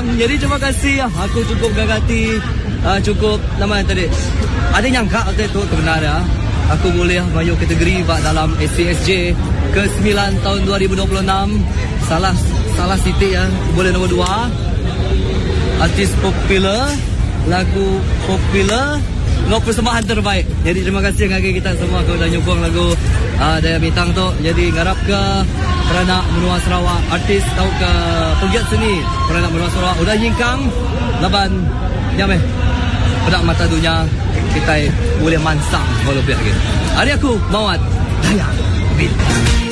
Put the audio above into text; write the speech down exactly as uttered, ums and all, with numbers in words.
menang. Jadi terima kasih. Aku cukup gagati, uh, cukup nama tadi. Ada nyangka waktu itu kebenaran. Aku boleh masuk kategori bak dalam S C S J ke sembilan tahun dua ribu dua puluh enam. Salah salah titik ya. Boleh nombor dua. Artis popular, lagu popular, no persembahan terbaik. Jadi terima kasih kepada kita semua kau dah nyokong lagu uh, Daya Bintang tu. Jadi ngarap ke Peranak Menua Sarawak, artis tau ke pegiat seni Peranak Menua Sarawak udah nyingkang laban nyameh pedak mata dunia kita boleh mansang kalau lebih lagi. Hari aku Mawat Daya Bintang.